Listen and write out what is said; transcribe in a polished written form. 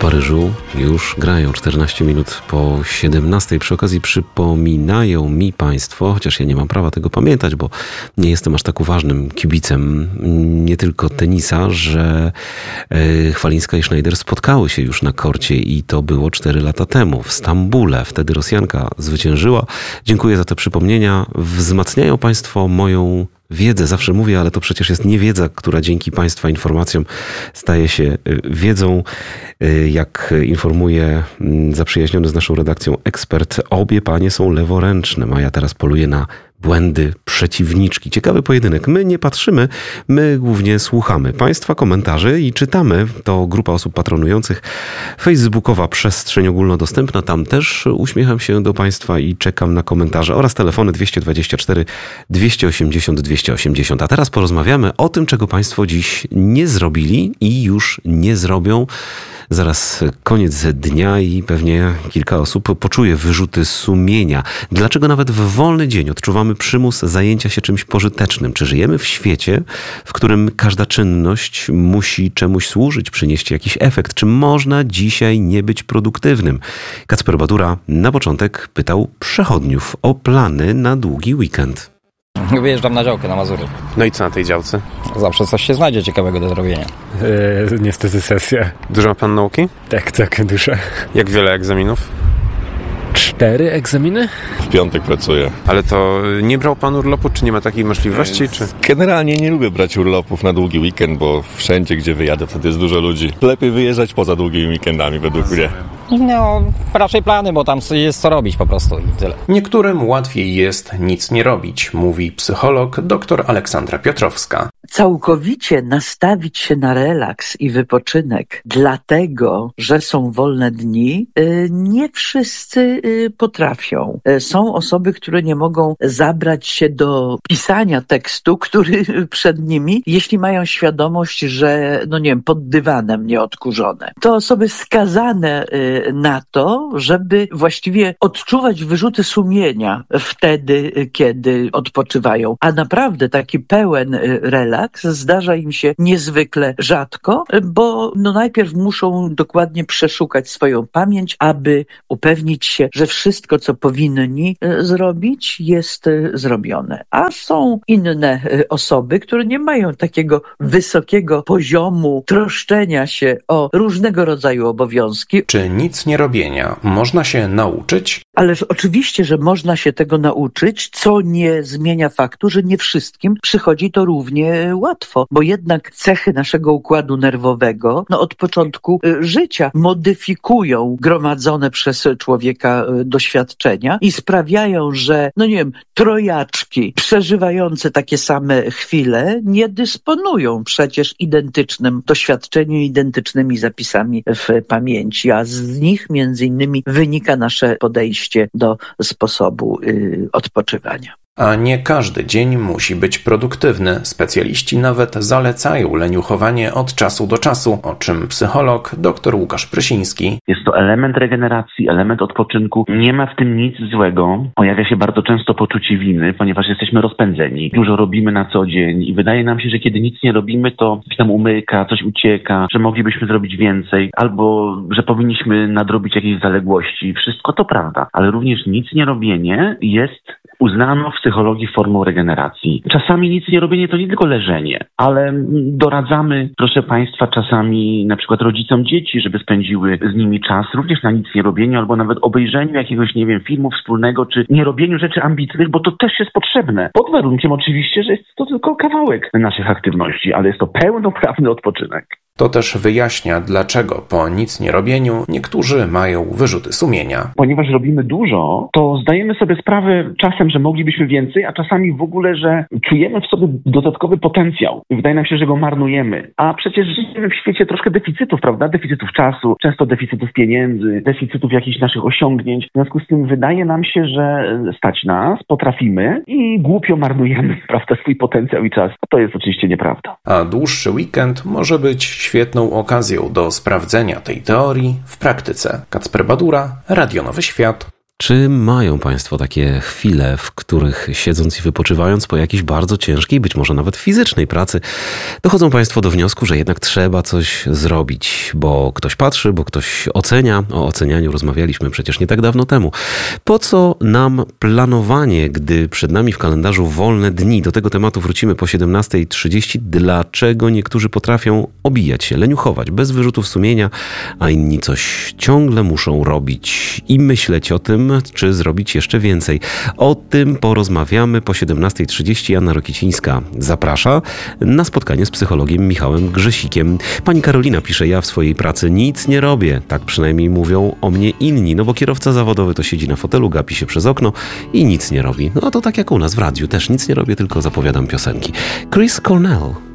Paryżu już grają 14 minut po 17. Przy okazji przypominają mi Państwo, chociaż ja nie mam prawa tego pamiętać, bo nie jestem aż tak uważnym kibicem nie tylko tenisa, że Chwalińska i Schneider spotkały się już na korcie i to było 4 lata temu w Stambule. Wtedy Rosjanka zwyciężyła. Dziękuję za te przypomnienia. Wzmacniają Państwo moją wiedzę. Zawsze mówię, ale to przecież jest niewiedza, która dzięki Państwa informacjom staje się wiedzą. Jak informuje zaprzyjaźniony z naszą redakcją ekspert, obie panie są leworęczne. Maja teraz poluje na błędy przeciwniczki. Ciekawy pojedynek. My nie patrzymy, my głównie słuchamy Państwa komentarzy i czytamy. To grupa osób patronujących. Facebookowa przestrzeń ogólnodostępna. Tam też uśmiecham się do Państwa i czekam na komentarze oraz telefony 224 280 280. A teraz porozmawiamy o tym, czego Państwo dziś nie zrobili i już nie zrobią. Zaraz koniec dnia i pewnie kilka osób poczuje wyrzuty sumienia. Dlaczego nawet w wolny dzień odczuwamy przymus zajęcia się czymś pożytecznym? Czy żyjemy w świecie, w którym każda czynność musi czemuś służyć, przynieść jakiś efekt? Czy można dzisiaj nie być produktywnym? Kacper Badura na początek pytał przechodniów o plany na długi weekend. Wyjeżdżam na działkę na Mazury. No i co na tej działce? Zawsze coś się znajdzie ciekawego do zrobienia. Niestety sesja. Dużo ma pan nauki? Tak, dużo. Jak wiele egzaminów? 4 egzaminy? W piątek pracuję. Ale to nie brał pan urlopu, czy nie ma takiej możliwości? Czy? Generalnie nie lubię brać urlopów na długi weekend, bo wszędzie, gdzie wyjadę, wtedy jest dużo ludzi. Lepiej wyjeżdżać poza długimi weekendami, według mnie. No, raczej plany, bo tam jest co robić po prostu i tyle. Niektórym łatwiej jest nic nie robić, mówi psycholog dr Aleksandra Piotrowska. Całkowicie nastawić się na relaks i wypoczynek, dlatego, że są wolne dni, nie wszyscy potrafią. Są osoby, które nie mogą zabrać się do pisania tekstu, który przed nimi, jeśli mają świadomość, że, pod dywanem nieodkurzone. To osoby skazane na to, żeby właściwie odczuwać wyrzuty sumienia wtedy, kiedy odpoczywają. A naprawdę taki pełen relaks zdarza im się niezwykle rzadko, bo najpierw muszą dokładnie przeszukać swoją pamięć, aby upewnić się, że wszystko, co powinni zrobić, jest zrobione. A są inne osoby, które nie mają takiego wysokiego poziomu troszczenia się o różnego rodzaju obowiązki. Czy nic nie robienia można się nauczyć? Ależ oczywiście, że można się tego nauczyć, co nie zmienia faktu, że nie wszystkim przychodzi to równie łatwo, bo jednak cechy naszego układu nerwowego od początku życia modyfikują gromadzone przez człowieka doświadczenia i sprawiają, że, trojaczki przeżywające takie same chwile nie dysponują przecież identycznym doświadczeniem, identycznymi zapisami w pamięci, a z nich między innymi wynika nasze podejście do sposobu odpoczywania. A nie każdy dzień musi być produktywny. Specjaliści nawet zalecają leniuchowanie od czasu do czasu, o czym psycholog dr Łukasz Prysiński. Jest to element regeneracji, element odpoczynku. Nie ma w tym nic złego. Pojawia się bardzo często poczucie winy, ponieważ jesteśmy rozpędzeni. Dużo robimy na co dzień i wydaje nam się, że kiedy nic nie robimy, to coś nam umyka, coś ucieka, że moglibyśmy zrobić więcej, albo że powinniśmy nadrobić jakieś zaległości. Wszystko to prawda, ale również nic nie robienie jest uznano w psychologii formą regeneracji. Czasami nic nie robienie to nie tylko leżenie, ale doradzamy, proszę Państwa, czasami na przykład rodzicom dzieci, żeby spędziły z nimi czas również na nic nie robieniu, albo nawet obejrzeniu jakiegoś, filmu wspólnego, czy nie robieniu rzeczy ambitnych, bo to też jest potrzebne. Pod warunkiem oczywiście, że jest to tylko kawałek naszych aktywności, ale jest to pełnoprawny odpoczynek. To też wyjaśnia, dlaczego po nic nie robieniu niektórzy mają wyrzuty sumienia. Ponieważ robimy dużo, to zdajemy sobie sprawę czasem, że moglibyśmy więcej, a czasami w ogóle, że czujemy w sobie dodatkowy potencjał. Wydaje nam się, że go marnujemy. A przecież żyjemy w świecie troszkę deficytów, prawda? Deficytów czasu, często deficytów pieniędzy, deficytów jakichś naszych osiągnięć. W związku z tym wydaje nam się, że stać nas, potrafimy i głupio marnujemy, prawda, swój potencjał i czas. A to jest oczywiście nieprawda. A dłuższy weekend może być świetną okazją do sprawdzenia tej teorii w praktyce. Kacper Badura, Radio Nowy Świat. Czy mają Państwo takie chwile, w których siedząc i wypoczywając po jakiejś bardzo ciężkiej, być może nawet fizycznej pracy, dochodzą Państwo do wniosku, że jednak trzeba coś zrobić, bo ktoś patrzy, bo ktoś ocenia. O ocenianiu rozmawialiśmy przecież nie tak dawno temu. Po co nam planowanie, gdy przed nami w kalendarzu wolne dni? Do tego tematu wrócimy po 17:30. Dlaczego niektórzy potrafią obijać się, leniuchować, bez wyrzutów sumienia, a inni coś ciągle muszą robić i myśleć o tym, czy zrobić jeszcze więcej. O tym porozmawiamy po 17:30. Anna Rokicińska zaprasza na spotkanie z psychologiem Michałem Grzesikiem. Pani Karolina pisze, ja w swojej pracy nic nie robię. Tak przynajmniej mówią o mnie inni. No bo kierowca zawodowy to siedzi na fotelu, gapi się przez okno i nic nie robi. No to tak jak u nas w radiu. Też nic nie robię, tylko zapowiadam piosenki. Chris Cornell.